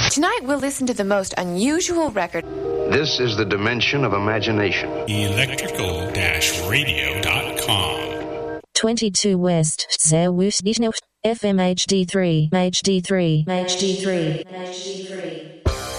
Tonight we'll listen to the most unusual record. This is the dimension of imagination. Electrical-radio.com 22 West, FM HD3, HD3, HD3, HD3.